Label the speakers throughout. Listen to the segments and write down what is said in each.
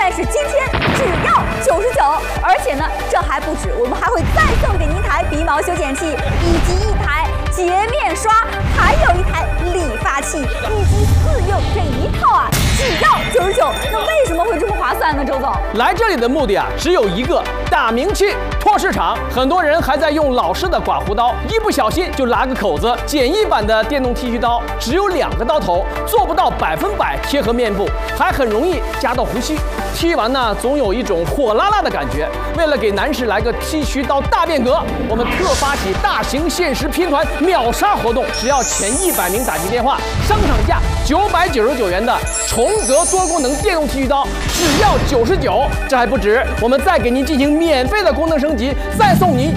Speaker 1: 但是今天只要99，而且呢，这还不止，我们还会再送给您一台鼻毛修剪器，以及一台洁面刷，还有一台理发器，以及4用这一套啊，只要99。那为什么会这么划算呢？周总，
Speaker 2: 来这里的目的啊，只有一个，打名气、拓市场。很多人还在用老式的刮胡刀，一不小心就拉个口子。简易版的电动剃须刀只有2个刀头，做不到100%贴合面部，还很容易夹到胡须。剃完呢，总有一种火辣辣的感觉。为了给男士来个剃须刀大变革，我们特发起大型限时拼团秒杀活动，只要前100名打进电话，商场价999元的重格多功能电动剃须刀只要99。这还不止，我们再给您进行免费的功能升级，再送您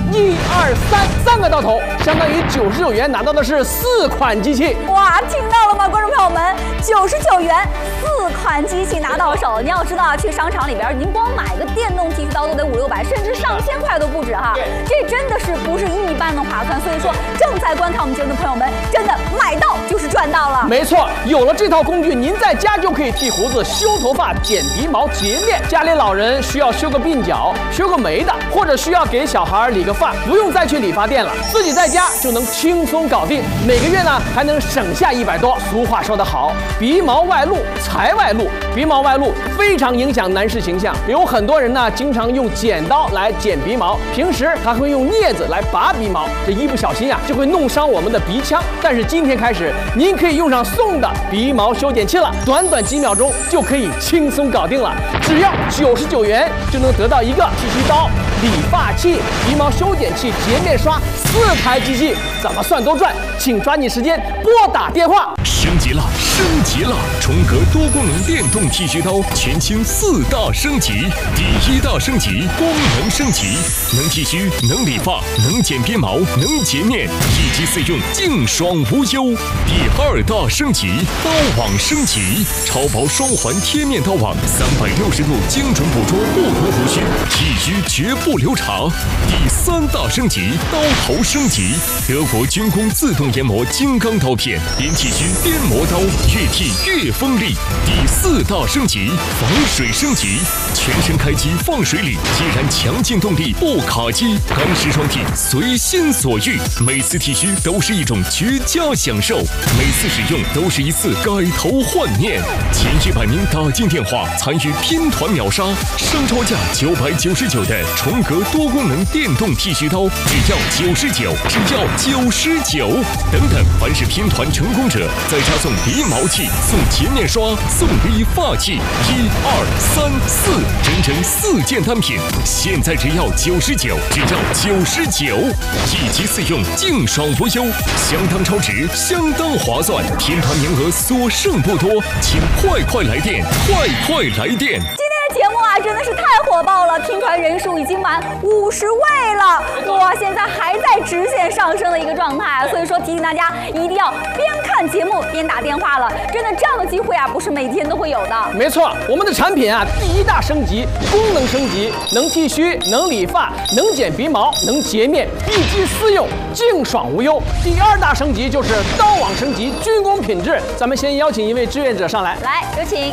Speaker 2: 1、2、3个刀头，相当于99元拿到的是4款机器。
Speaker 1: 哇，听到了吗，观众朋友们？99元4款机器拿到手。你要知道啊，去商场里边，您光买个电动剃须刀都得500、600，甚至上千块都不止哈。这真的是不是一般的划算。所以说，正在观看我们节目的朋友们，真的买到就是赚到了。
Speaker 2: 没错，有了这套工具，您在家就可以剃胡子、修头发、剪鼻毛、洁面。家里老人需要修个鬓角、修个眉的，或者需要给小孩理个发，不用再去理发店了，自己在家就能轻松搞定。每个月呢还能省下100多。俗话说得好，鼻毛外露财外露，鼻毛外露非常影响男士形象。有很多人呢经常用剪刀来剪鼻毛，平时还会用镊子来拔鼻毛，这一不小心啊就会弄伤我们的鼻腔。但是今天开始，您可以用上送的鼻毛修剪器了，短短几秒钟就可以轻松搞定了，只要99元就能得到一个剃须刀、理发器、鼻毛修剪器、洁面刷4台机器，怎么算都赚。请抓紧时间拨打电话。
Speaker 3: 升级了，升级了！重格多功能电动剃须刀全新4大升级。第1大升级，功能升级，能剃须，能理发，能剪鼻毛，能洁面，一机4用，净爽无忧。第2大升级，刀网升级，超薄双环贴面刀网，360度精准捕捉不同胡须，剃须绝不留茬。第3大升级，刀头升级，德国军工自动研磨金刚刀片，边剃须边磨刀，越剃越锋利。第4大升级，防水升级，全身开机放水里，既然强劲动力不卡机，干湿双剃随心所欲，每次剃须都是一种绝佳享受，每次使用都是一次改头换面。前100名打进电话参与拼团秒杀，商超价999的重格多功能电动剃须刀只要99，只要99。等等，凡是拼团成功者，再加送鼻毛器、送洁面刷、送理发器，1、2、3、4，整整4件单品，现在只要99，只要99，一机4用，净爽无忧，相当超值，相当划算。拼团名额所剩不多，请快来电，快来电！
Speaker 1: 节目啊，真的是太火爆了，拼团人数已经满50位了，哇，现在还在直线上升的一个状态，所以说提醒大家一定要边看节目边打电话了，真的这样的机会啊，不是每天都会有的。
Speaker 2: 没错，我们的产品啊，第1大升级，功能升级，能剃须，能理发，能剪鼻毛，能洁面，一机4用，净爽无忧。第2大升级就是刀网升级，军工品质。咱们先邀请一位志愿者上来，
Speaker 1: 来，有请。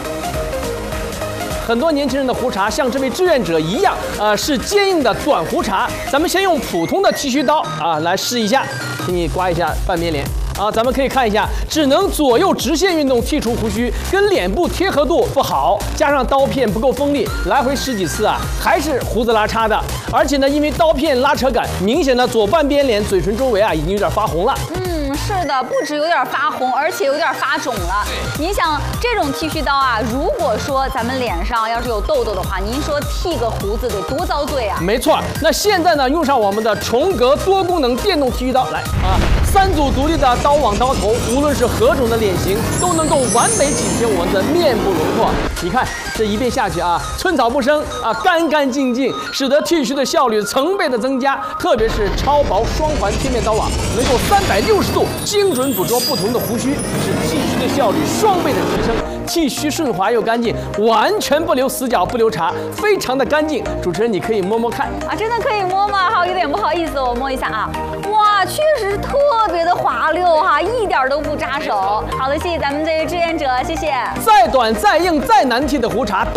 Speaker 2: 很多年轻人的胡茬像这位志愿者一样，是坚硬的短胡茬。咱们先用普通的剃须刀啊来试一下，请你刮一下半边脸。咱们可以看一下，只能左右直线运动剔除胡须，跟脸部贴合度不好，加上刀片不够锋利，来回10几次啊，还是胡子拉碴的。而且呢，因为刀片拉扯感，明显的左半边脸嘴唇周围啊已经有点发红了。
Speaker 1: 是的，不止有点发红，而且有点发肿了。您想，这种剃须刀啊，如果说咱们脸上要是有痘痘的话，您说剃个胡子得多遭罪啊？
Speaker 2: 没错，那现在呢，用上我们的重格多功能电动剃须刀，来3组独立的刀网刀头，无论是何种的脸型，都能够完美紧贴我们的面部轮廓。你看这一遍下去啊，寸草不生啊，干干净净，使得剃须的效率成倍的增加。特别是超薄双环贴面刀网，能够360度精准捕捉不同的胡须，使剃须的效率双倍的提升，剃须顺滑又干净，完全不留死角不留茬，非常的干净。主持人，你可以摸摸看
Speaker 1: 啊，真的可以摸吗？好，有点不好意思，我摸一下啊。哇，确实特别的滑溜哈，一点都不扎手。好的，谢谢咱们这位志愿者，谢谢。
Speaker 2: 再短再硬再难剃的胡茬